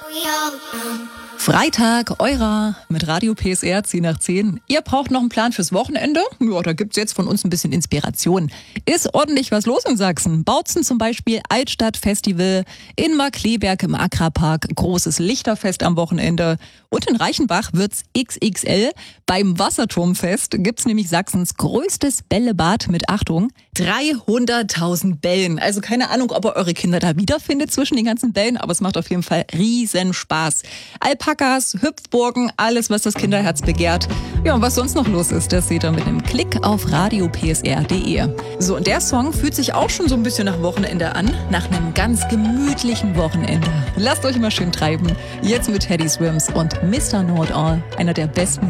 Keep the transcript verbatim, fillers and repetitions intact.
Freitag, eurer mit Radio P S R zehn nach zehn. Ihr braucht noch einen Plan fürs Wochenende? Ja, da gibt's jetzt von uns ein bisschen Inspiration. Ist ordentlich was los in Sachsen. Bautzen zum Beispiel, Altstadtfestival, in Markleberg im Akrapark, großes Lichterfest am Wochenende. Und in Reichenbach wird's X X L. Beim Wasserturmfest gibt's nämlich Sachsens größtes Bällebad mit, Achtung, dreihunderttausend Bällen. Also keine Ahnung, ob ihr eure Kinder da wiederfindet zwischen den ganzen Bällen, aber es macht auf jeden Fall riesen Spaß. Alpakas, Hüpfburgen, alles, was das Kinderherz begehrt. Ja, und was sonst noch los ist, das seht ihr mit einem Klick auf radio p s r punkt d e. So, und der Song fühlt sich auch schon so ein bisschen nach Wochenende an, nach einem ganz gemütlichen Wochenende. Lasst euch mal schön treiben. Jetzt mit Teddy Swims und Mister Know It All, einer der besten